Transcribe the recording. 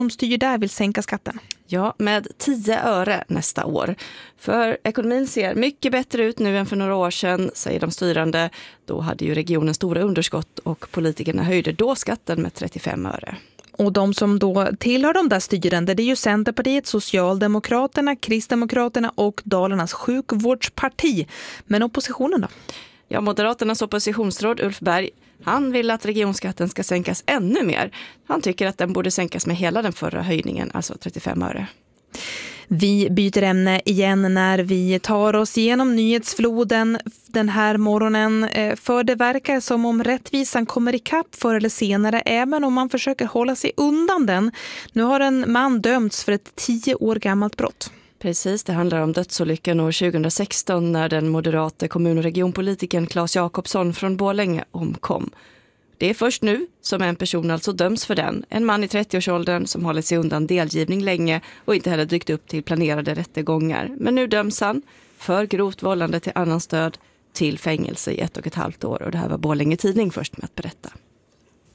som styr där vill sänka skatten. Ja, med 10 öre nästa år. För ekonomin ser mycket bättre ut nu än för några år sedan, säger de styrande. Då hade ju regionen stora underskott och politikerna höjde då skatten med 35 öre. Och de som då tillhör de där styrande, det är ju Centerpartiet, Socialdemokraterna, Kristdemokraterna och Dalarnas sjukvårdsparti. Men oppositionen då? Ja, Moderaternas oppositionsråd Ulf Berg, han vill att regionskatten ska sänkas ännu mer. Han tycker att den borde sänkas med hela den förra höjningen, alltså 35 öre. Vi byter ämne igen när vi tar oss igenom nyhetsfloden den här morgonen. För det verkar som om rättvisan kommer ikapp förr eller senare, även om man försöker hålla sig undan den. Nu har en man dömts för ett 10 år gammalt brott. Precis, det handlar om dödsolyckan år 2016 när den moderate kommun- och regionpolitikern Claes Jakobsson från Borlänge omkom. Det är först nu som en person alltså döms för den. En man i 30-årsåldern som hållit sig undan delgivning länge och inte heller dykt upp till planerade rättegångar. Men nu döms han för grovt vållande till annans död till fängelse i 1,5 år. Och det här var Borlänge Tidning först med att berätta.